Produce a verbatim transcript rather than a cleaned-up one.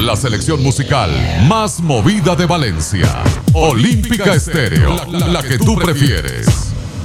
La selección musical más movida de Valencia. Olímpica Estéreo, la, la que tú prefieres.